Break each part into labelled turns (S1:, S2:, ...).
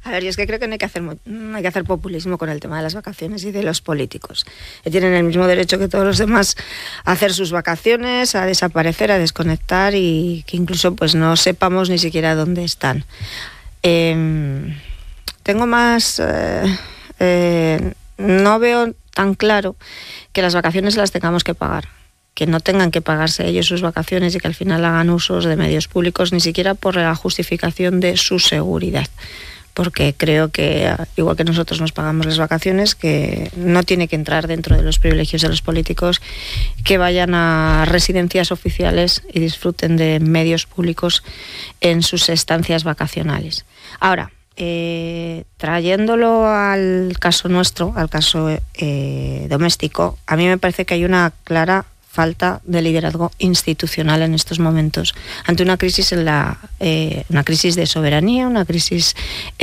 S1: A ver, yo es que creo que no hay que hacer populismo con el tema de las vacaciones y de los políticos. Que tienen el mismo derecho que todos los demás a hacer sus vacaciones, a desaparecer, a desconectar y que incluso pues no sepamos ni siquiera dónde están. Tengo más... no veo tan claro que las vacaciones las tengamos que pagar. Que no tengan que pagarse ellos sus vacaciones y que al final hagan usos de medios públicos, ni siquiera por la justificación de su seguridad. Porque creo que, igual que nosotros nos pagamos las vacaciones, que no tiene que entrar dentro de los privilegios de los políticos que vayan a residencias oficiales y disfruten de medios públicos en sus estancias vacacionales. Ahora, trayéndolo al caso nuestro, al caso doméstico, a mí me parece que hay una clara falta de liderazgo institucional en estos momentos ante una crisis una crisis de soberanía, una crisis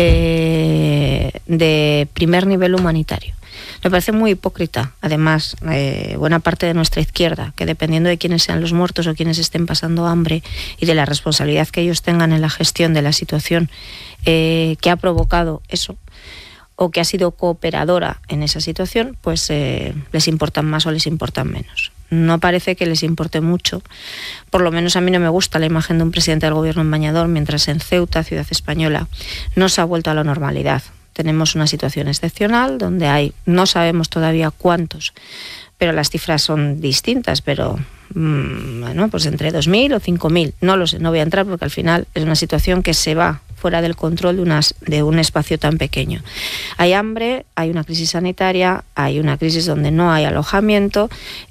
S1: de primer nivel humanitario. Me parece muy hipócrita, además, buena parte de nuestra izquierda, que dependiendo de quiénes sean los muertos o quienes estén pasando hambre y de la responsabilidad que ellos tengan en la gestión de la situación que ha provocado eso, o que ha sido cooperadora en esa situación, pues les importan más o les importan menos. No parece que les importe mucho. Por lo menos a mí no me gusta la imagen de un presidente del gobierno en bañador, mientras en Ceuta, ciudad española, no se ha vuelto a la normalidad. Tenemos una situación excepcional donde hay, no sabemos todavía cuántos, pero las cifras son distintas, pero bueno, pues entre 2.000 o 5.000, no lo sé, no voy a entrar porque al final es una situación que se va fuera del control de un espacio tan pequeño. Hay hambre, hay una crisis sanitaria, hay una crisis donde no hay alojamiento,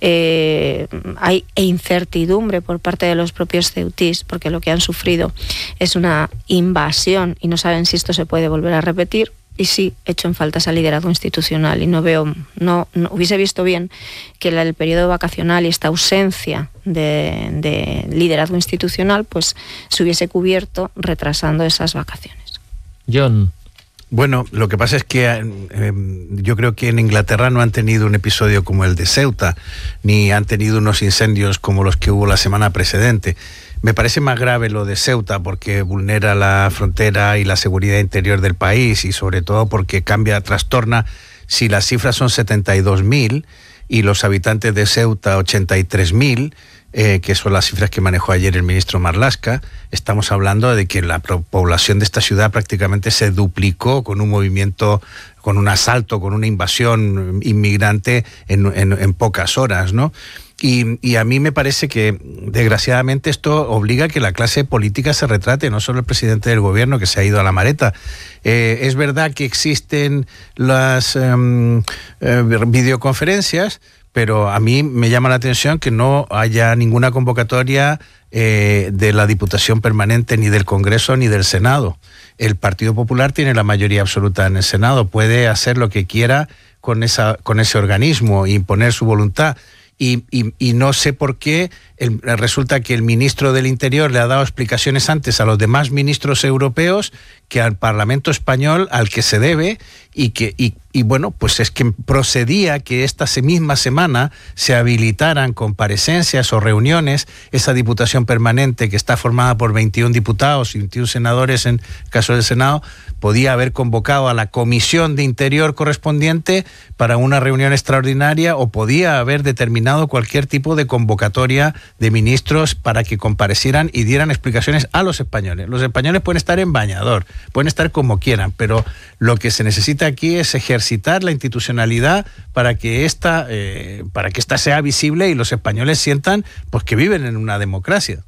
S1: hay incertidumbre por parte de los propios ceutís, porque lo que han sufrido es una invasión y no saben si esto se puede volver a repetir. Y sí, echo en falta ese liderazgo institucional y no hubiese visto bien que el periodo vacacional y esta ausencia de liderazgo institucional pues se hubiese cubierto retrasando esas vacaciones.
S2: John.
S3: Bueno, lo que pasa es que yo creo que en Inglaterra no han tenido un episodio como el de Ceuta, ni han tenido unos incendios como los que hubo la semana precedente. Me parece más grave lo de Ceuta porque vulnera la frontera y la seguridad interior del país y sobre todo porque trastorna, si las cifras son 72.000 y los habitantes de Ceuta 83.000, que son las cifras que manejó ayer el ministro Marlaska, estamos hablando de que la población de esta ciudad prácticamente se duplicó con un movimiento, con un asalto, con una invasión inmigrante en pocas horas, ¿no? Y a mí me parece que, desgraciadamente, esto obliga a que la clase política se retrate, no solo el presidente del gobierno, que se ha ido a la maleta. Es verdad que existen las videoconferencias, pero a mí me llama la atención que no haya ninguna convocatoria de la Diputación Permanente, ni del Congreso, ni del Senado. El Partido Popular tiene la mayoría absoluta en el Senado, puede hacer lo que quiera con ese organismo e imponer su voluntad. Y no sé por qué resulta que el ministro del Interior le ha dado explicaciones antes a los demás ministros europeos que al Parlamento español, al que se debe, y bueno, pues es que procedía que esta misma semana se habilitaran comparecencias o reuniones, esa Diputación Permanente que está formada por 21 diputados y 21 senadores en el caso del Senado, podía haber convocado a la Comisión de Interior correspondiente para una reunión extraordinaria o podía haber determinado cualquier tipo de convocatoria de ministros para que comparecieran y dieran explicaciones a los españoles. Los españoles pueden estar en bañador, pueden estar como quieran, pero lo que se necesita aquí es ejercitar la institucionalidad para que esta sea visible y los españoles sientan pues que viven en una democracia.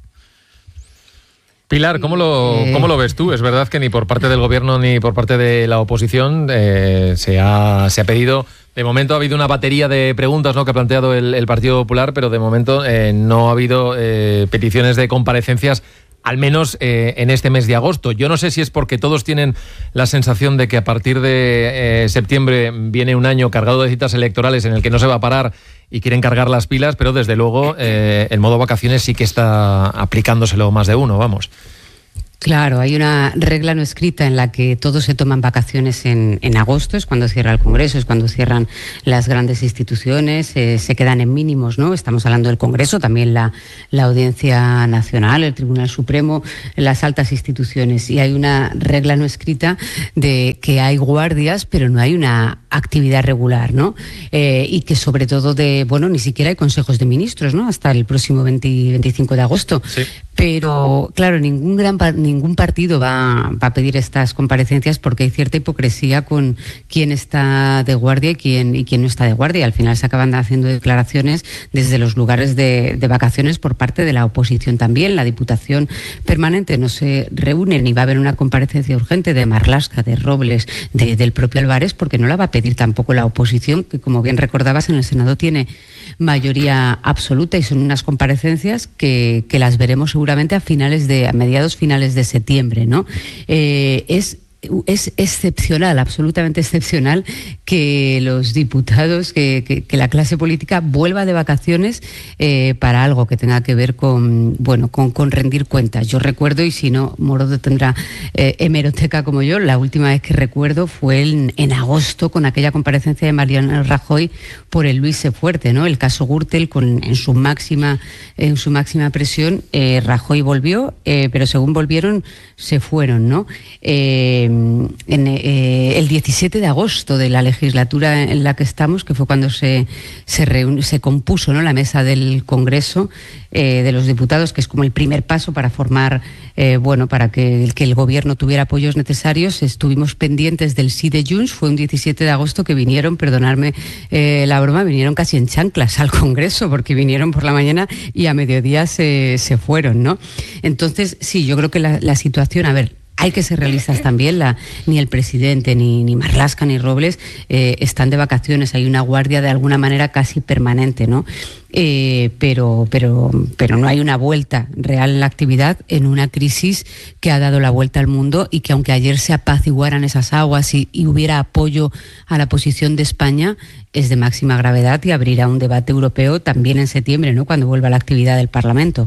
S2: Pilar, ¿cómo lo ves tú? Es verdad que ni por parte del gobierno ni por parte de la oposición se ha pedido. De momento ha habido una batería de preguntas, ¿no?, que ha planteado el Partido Popular, pero de momento no ha habido peticiones de comparecencias, al menos en este mes de agosto. Yo no sé si es porque todos tienen la sensación de que a partir de septiembre viene un año cargado de citas electorales en el que no se va a parar y quieren cargar las pilas, pero desde luego el modo vacaciones sí que está aplicándoselo más de uno, vamos.
S4: Claro, hay una regla no escrita en la que todos se toman vacaciones en agosto, es cuando cierra el Congreso, es cuando cierran las grandes instituciones, se quedan en mínimos, ¿no? Estamos hablando del Congreso, también la Audiencia Nacional, el Tribunal Supremo, las altas instituciones. Y hay una regla no escrita de que hay guardias, pero no hay una actividad regular, ¿no? Y que sobre todo ni siquiera hay consejos de ministros, ¿no? Hasta el próximo 25 de agosto.
S2: Sí.
S4: Pero, claro, ningún partido va a pedir estas comparecencias porque hay cierta hipocresía con quién está de guardia y quién no está de guardia. Al final se acaban haciendo declaraciones desde los lugares de vacaciones por parte de la oposición también. La Diputación Permanente no se reúne ni va a haber una comparecencia urgente de Marlaska, de Robles, del propio Álvarez, porque no la va a pedir tampoco la oposición, que como bien recordabas en el Senado tiene mayoría absoluta, y son unas comparecencias que las veremos seguramente a mediados finales de septiembre, ¿no? Es excepcional, absolutamente excepcional, que los diputados, que la clase política vuelva de vacaciones para algo que tenga que ver con rendir cuentas. Yo recuerdo, y si no, Morodo tendrá hemeroteca como yo, la última vez que recuerdo fue en agosto, con aquella comparecencia de Mariano Rajoy por el Luis Fuerte, ¿no? El caso Gürtel en su máxima presión. Rajoy volvió, pero según volvieron se fueron, ¿no? El 17 de agosto de la legislatura en la que estamos, que fue cuando se compuso, ¿no?, la mesa del Congreso de los Diputados, que es como el primer paso para formar, para que el gobierno tuviera apoyos necesarios. Estuvimos pendientes del sí de Junts. Fue un 17 de agosto que vinieron, perdonadme la broma, vinieron casi en chanclas al Congreso, porque vinieron por la mañana y a mediodía se fueron, ¿no? Entonces, sí, yo creo que la situación, hay que ser realistas también, ni el presidente, ni Marlaska, ni Robles están de vacaciones. Hay una guardia de alguna manera casi permanente, ¿no? Pero no hay una vuelta real en la actividad en una crisis que ha dado la vuelta al mundo, y que aunque ayer se apaciguaran esas aguas y hubiera apoyo a la posición de España, es de máxima gravedad y abrirá un debate europeo también en septiembre, ¿no?, cuando vuelva la actividad del Parlamento.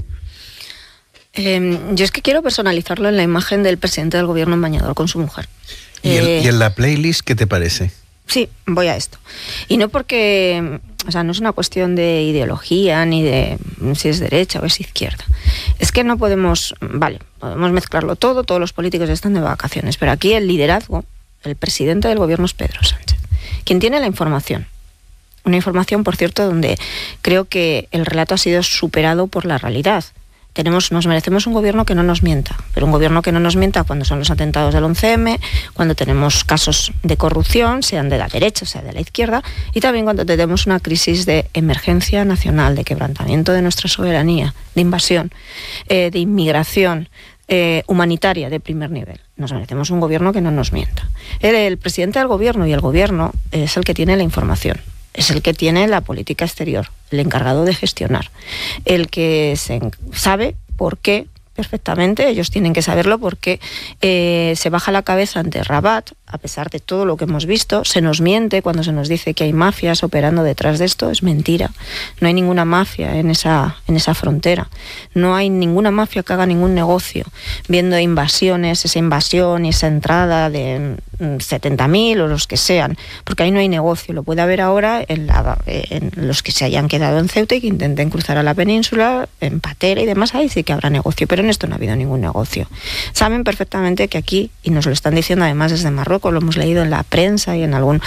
S1: Yo es que quiero personalizarlo en la imagen del presidente del gobierno en bañador con su mujer.
S3: ¿Y en la playlist qué te parece?
S1: Sí, voy a esto. Y no porque, no es una cuestión de ideología ni de si es derecha o es izquierda. Es que no podemos mezclarlo todo, todos los políticos están de vacaciones, pero aquí el liderazgo, el presidente del gobierno es Pedro Sánchez, quien tiene la información. Una información, por cierto, donde creo que el relato ha sido superado por la realidad. Nos merecemos un gobierno que no nos mienta, pero un gobierno que no nos mienta cuando son los atentados del 11M, cuando tenemos casos de corrupción, sean de la derecha, sea de la izquierda, y también cuando tenemos una crisis de emergencia nacional, de quebrantamiento de nuestra soberanía, de invasión, de inmigración humanitaria de primer nivel. Nos merecemos un gobierno que no nos mienta. El presidente del gobierno y el gobierno es el que tiene la información. Es el que tiene la política exterior, el encargado de gestionar, el que sabe por qué perfectamente, ellos tienen que saberlo, porque se baja la cabeza ante Rabat, a pesar de todo lo que hemos visto. Se nos miente cuando se nos dice que hay mafias operando detrás de esto. Es mentira. No hay ninguna mafia en esa frontera. No hay ninguna mafia que haga ningún negocio viendo invasiones, esa invasión y esa entrada de 70.000 o los que sean, porque ahí no hay negocio. Lo puede haber ahora en los que se hayan quedado en Ceuta y que intenten cruzar a la península, en Patera y demás. Ahí sí que habrá negocio, pero en esto no ha habido ningún negocio. Saben perfectamente que aquí, y nos lo están diciendo además desde Marruecos, lo hemos leído en la prensa y en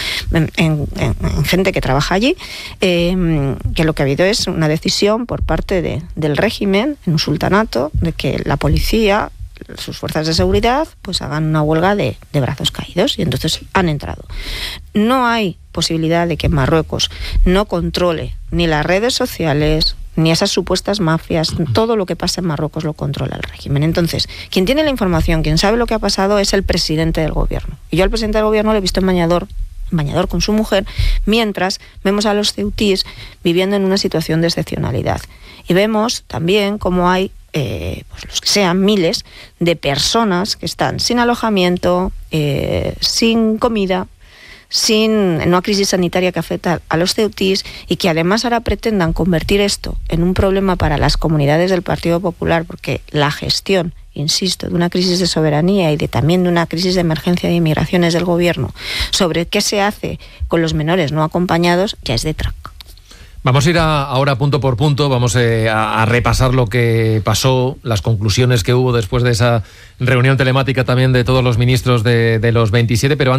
S1: gente que trabaja allí, que lo que ha habido es una decisión por parte del régimen, en un sultanato, de que la policía, sus fuerzas de seguridad, pues hagan una huelga de brazos caídos, y entonces han entrado. No hay posibilidad de que Marruecos no controle ni las redes sociales, ni esas supuestas mafias. Todo lo que pasa en Marruecos lo controla el régimen. Entonces, quien tiene la información, quien sabe lo que ha pasado, es el presidente del gobierno. Y yo al presidente del gobierno le he visto en bañador con su mujer, mientras vemos a los ceutíes viviendo en una situación de excepcionalidad. Y vemos también cómo hay los que sean miles de personas que están sin alojamiento, sin comida, sin una crisis sanitaria que afecta a los ceutíes, y que además ahora pretendan convertir esto en un problema para las comunidades del Partido Popular, porque la gestión insisto, de una crisis de soberanía y también de una crisis de emergencia de inmigraciones del gobierno, sobre qué se hace con los menores no acompañados, ya es de traca.
S2: Vamos a ir ahora punto por punto, vamos a repasar lo que pasó, las conclusiones que hubo después de esa reunión telemática también de todos los ministros de los 27, pero